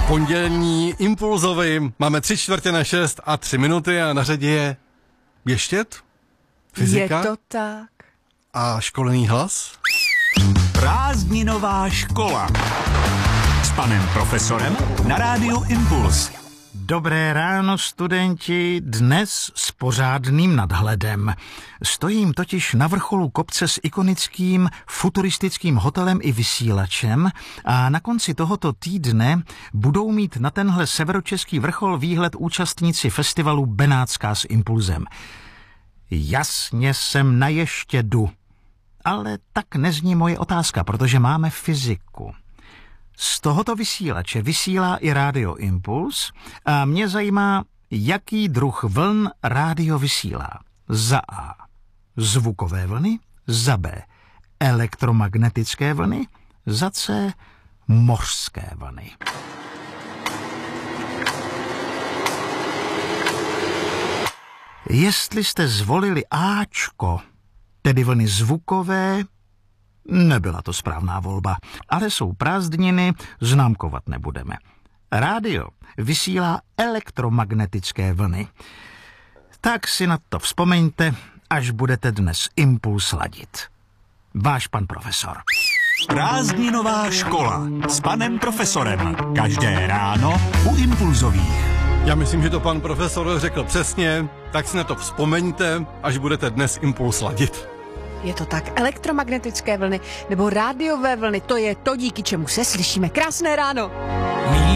Pondělní impulzový. Máme 5:45 a 3 minuty a na řadě je věštět, fyzika. Je to tak. A školený hlas. Prázdninová škola s panem profesorem na rádiu Impuls. Dobré ráno, studenti, dnes s pořádným nadhledem. Stojím totiž na vrcholu kopce s ikonickým futuristickým hotelem i vysílačem a na konci tohoto týdne budou mít na tenhle severočeský vrchol výhled účastníci festivalu Benátská s Impulzem. Jasně jsem na Ještědu, ale tak nezní moje otázka, protože máme fyziku. Z tohoto vysílače vysílá i rádio Impuls a mě zajímá, jaký druh vln rádio vysílá. Za A. Zvukové vlny, za B. Elektromagnetické vlny, za C. Mořské vlny. Jestli jste zvolili Ačko, tedy vlny zvukové, nebyla to správná volba, ale jsou prázdniny, známkovat nebudeme. Rádio vysílá elektromagnetické vlny. Tak si na to vzpomeňte, až budete dnes Impuls ladit. Váš pan profesor. Prázdninová škola s panem profesorem. Každé ráno u Impulzových. Já myslím, že to pan profesor řekl přesně, tak si na to vzpomeňte, až budete dnes Impuls ladit. Je to tak. Elektromagnetické vlny nebo rádiové vlny, to je to, díky čemu se slyšíme. Krásné ráno. Mí